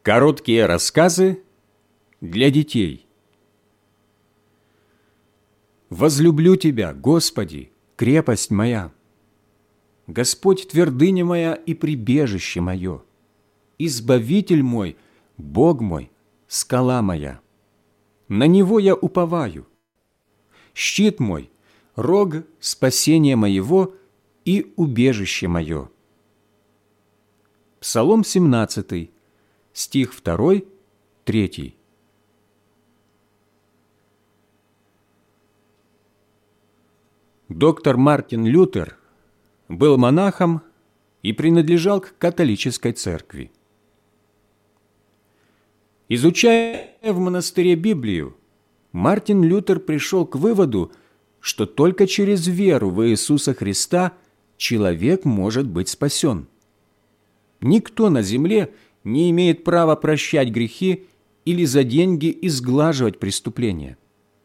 Короткие рассказы для детей. Возлюблю Тебя, Господи, крепость моя. Господь, твердыня моя и прибежище мое, Избавитель мой, Бог мой, скала моя. На Него я уповаю. Щит мой, рог спасения моего и убежище мое. Псалом 17, стих 2, 3. Доктор Мартин Лютер был монахом и принадлежал к католической церкви. Изучая в монастыре Библию, Мартин Лютер пришел к выводу, что только через веру в Иисуса Христа человек может быть спасен. Никто на земле не имеет права прощать грехи или за деньги изглаживать преступления.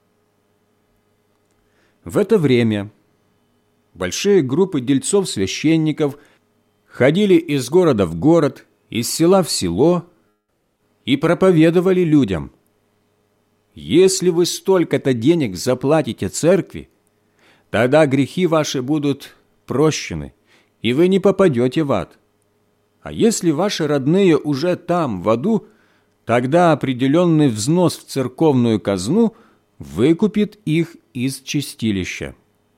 В это время большие группы дельцов-священников ходили из города в город, из села в село и проповедовали людям: «Если вы столько-то денег заплатите церкви, тогда грехи ваши будут прощены, и вы не попадете в ад. А если ваши родные уже там, в аду, тогда определенный взнос в церковную казну выкупит их из чистилища».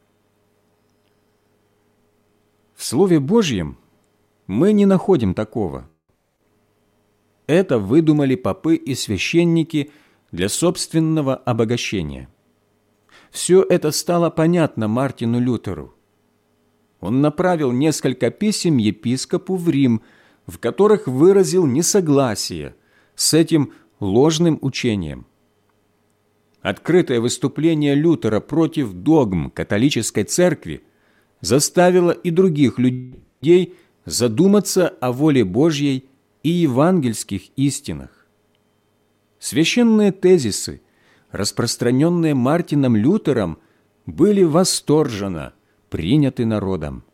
В Слове Божьем мы не находим такого. Это выдумали попы и священники для собственного обогащения. Все это стало понятно Мартину Лютеру. Он направил несколько писем епископу в Рим, в которых выразил несогласие с этим ложным учением. Открытое выступление Лютера против догм католической церкви заставило и других людей задуматься о воле Божьей и евангельских истинах. Священные тезисы, распространенные Мартином Лютером, были восторженно приняты народом.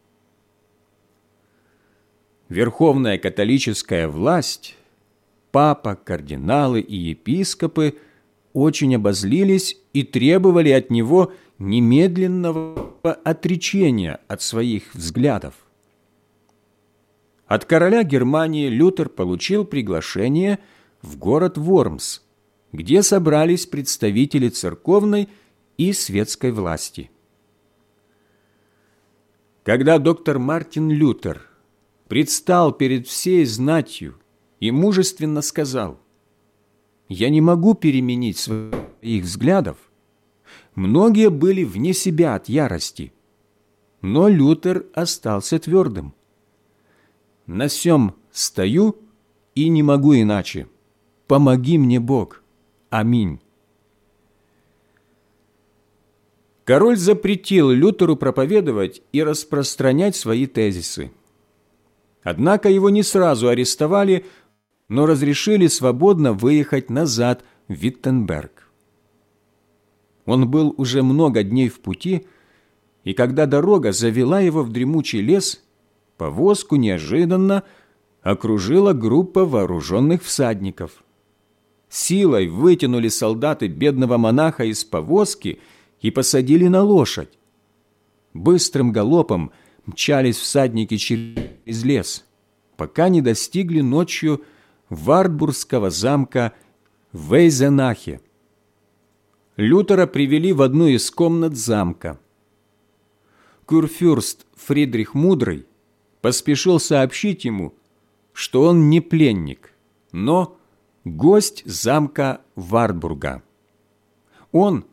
Верховная католическая власть, папа, кардиналы и епископы очень обозлились и требовали от него немедленного отречения от своих взглядов. От короля Германии Лютер получил приглашение в город Вормс, где собрались представители церковной и светской власти. Когда доктор Мартин Лютер предстал перед всей знатью и мужественно сказал: «Я не могу переменить своих взглядов», многие были вне себя от ярости, но Лютер остался твердым. «На сем стою и не могу иначе. Помоги мне, Бог. Аминь». Король запретил Лютеру проповедовать и распространять свои тезисы. Однако его не сразу арестовали, но разрешили свободно выехать назад в Виттенберг. Он был уже много дней в пути, и когда дорога завела его в дремучий лес, повозку неожиданно окружила группа вооруженных всадников. Силой вытянули солдаты бедного монаха из повозки и посадили на лошадь. Быстрым галопом мчались всадники через лес, пока не достигли ночью Вартбургского замка в Эйзенахе. Лютера привели в одну из комнат замка. Курфюрст Фридрих Мудрый поспешил сообщить ему, что он не пленник, но гость замка Вартбурга. Он